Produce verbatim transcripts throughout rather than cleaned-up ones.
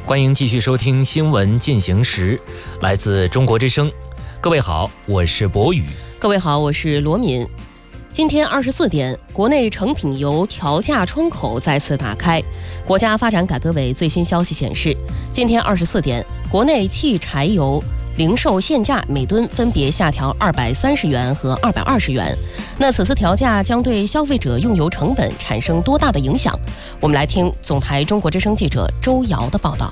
欢迎继续收听新闻进行时，来自中国之声。各位好，我是博宇。 各位好，我是罗敏。今天二十四点，国内成品油调价窗口再次打开。国家发展改革委最新消息显示，今天二十四点，国内汽柴油零售限价每吨分别下调二百三十元和二百二十元。那此次调价将对消费者用油成本产生多大的影响？我们来听总台中国之声记者周瑶的报道。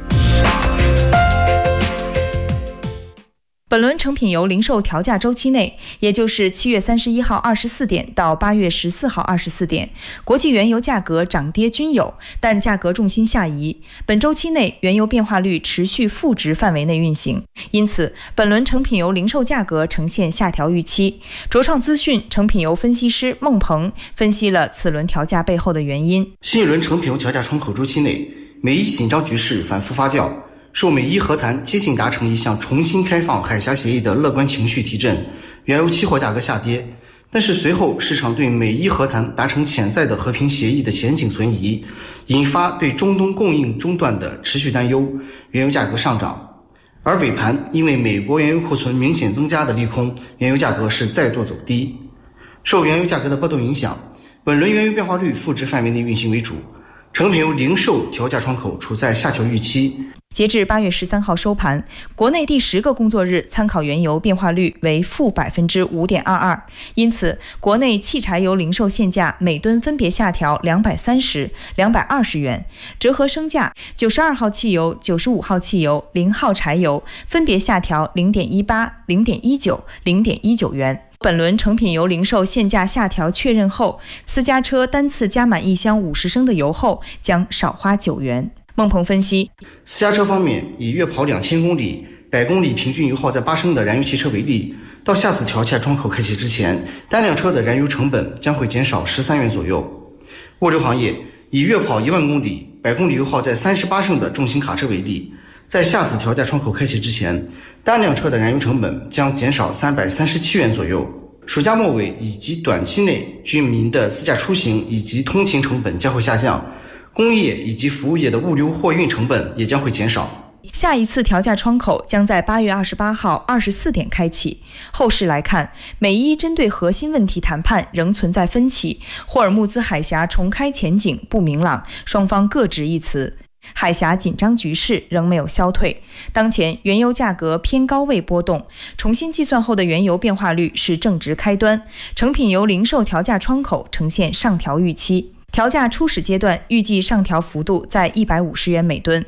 本轮成品油零售调价周期内，也就是七月三十一号二十四点到八月十四号二十四点，国际原油价格涨跌均有，但价格重心下移。本周期内，原油变化率持续负值范围内运行，因此本轮成品油零售价格呈现下调预期。卓创资讯成品油分析师孟鹏分析了此轮调价背后的原因。 新一轮成品油调价窗口周期内，美伊紧张局势反复发酵。受美伊和谈接近达成一项重新开放海峡协议的乐观情绪提振，原油期货价格下跌。但是随后市场对美伊和谈达成潜在的和平协议的前景存疑，引发对中东供应中断的持续担忧，原油价格上涨。而尾盘因为美国原油库存明显增加的利空，原油价格是再度走低。受原油价格的波动影响，本轮原油变化率负值范围内运行为主，成品油零售调价窗口处在下调预期。 截至八月十三号收盘，国内第十个工作日参考原油变化率为负百分之五点二二，因此国内汽柴油零售限价每吨分别下调两百三十、两百二十元，折合升价，九十二号汽油、九十五号汽油、零号柴油分别下调零点一八、零点一九、零点一九元。本轮成品油零售限价下调确认后，私家车单次加满一箱五十升的油后将少花九元。孟鹏分析， 私家车方面，以月跑两千公里、百公里平均油耗在八升的燃油汽车为例，到下次调价窗口开启之前，单辆车的燃油成本将会减少十三元左右。物流行业，以月跑一万公里、百公里油耗在三十八升的重型卡车为例，在下次调价窗口开启之前，单辆车的燃油成本将减少三百三十七元左右。暑假末尾以及短期内，居民的自驾出行以及通勤成本将会下降。工业以及服务业的物流货运成本也将会减少。 下一次调价窗口将在八月二十八号二十四点开启。后市来看，美伊针对核心问题谈判仍存在分歧，霍尔木兹海峡重开前景不明朗，双方各执一词。海峡紧张局势仍没有消退，当前原油价格偏高位波动，重新计算后的原油变化率是正值开端，成品油零售调价窗口呈现上调预期。调价初始阶段预计上调幅度在一百五十元每吨。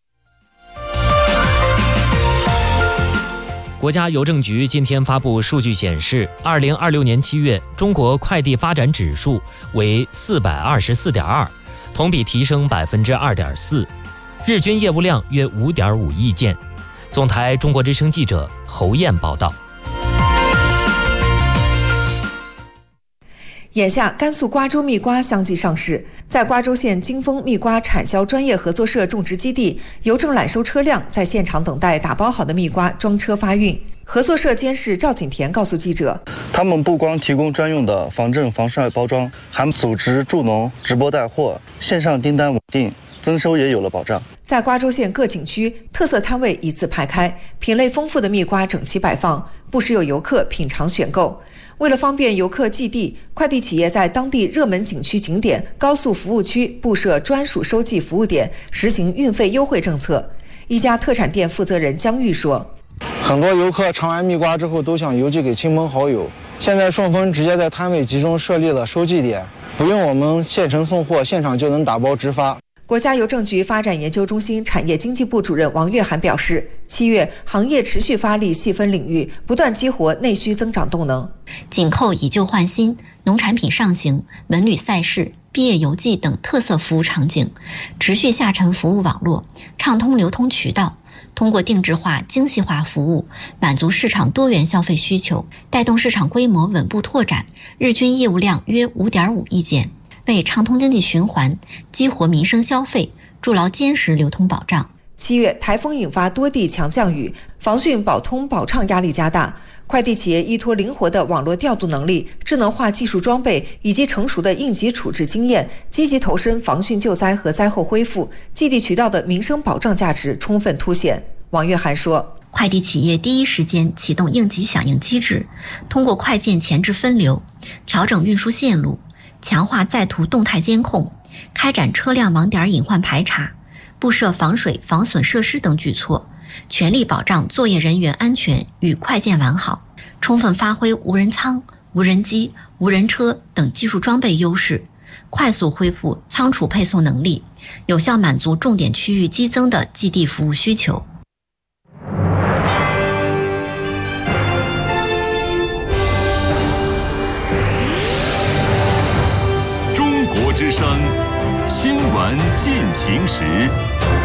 国家邮政局今天发布数据显示，二零二六年七月，中国快递发展指数为四百二十四点二，同比提升百分之二点四，日均业务量约五点五亿件。总台中国之声记者侯燕报道。 眼下，甘肃瓜州蜜瓜相继上市。在瓜州县金峰蜜瓜产销专业合作社种植基地，邮政揽收车辆在现场等待打包好的蜜瓜装车发运。合作社监事赵景田告诉记者， 他们不光提供专用的防震防晒包装，还组织助农、直播带货，线上订单稳定，增收也有了保障。 在瓜州县各景区，特色摊位一字排开，品类丰富的蜜瓜整齐摆放，不时有游客品尝选购。为了方便游客寄递，快递企业在当地热门景区景点、高速服务区布设专属收寄服务点，实行运费优惠政策。一家特产店负责人姜玉说， 很多游客尝完蜜瓜之后都想邮寄给亲朋好友，现在顺丰直接在摊位集中设立了收寄点，不用我们现成送货，现场就能打包直发。 国家邮政局发展研究中心产业经济部主任王月涵表示，七月行业持续发力细分领域，不断激活内需增长动能。 紧扣以旧换新、农产品上行、文旅赛事、毕业邮寄等特色服务场景，持续下沉服务网络，畅通流通渠道，通过定制化、精细化服务，满足市场多元消费需求，带动市场规模稳步拓展，日均业务量约 五点五亿件，为畅通经济循环、激活民生消费筑牢坚实流通保障。 七月，台风引发多地强降雨，防汛保通保畅压力加大。快递企业依托灵活的网络调度能力、智能化技术装备以及成熟的应急处置经验，积极投身防汛救灾和灾后恢复，寄递渠道的民生保障价值充分凸显。王月涵说， 快递企业第一时间启动应急响应机制，通过快件前置分流、调整运输线路、强化在途动态监控、开展车辆网点隐患排查、布设防水防损设施等举措，全力保障作业人员安全与快件完好，充分发挥无人仓、无人机、无人车等技术装备优势，快速恢复仓储配送能力，有效满足重点区域激增的寄递服务需求。 中国之声，新闻进行时。